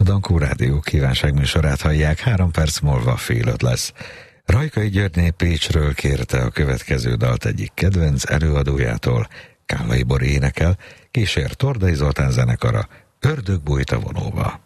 Dankó Rádió kívánságműsorát hallják, 3 perc múlva fél 5 lesz. Rajkai Györgyné Pécsről kérte a következő dalt egyik kedvenc előadójától, Kállai Bori énekel, kísér Tordai Zoltán zenekara, Ördög bújt a vonóba.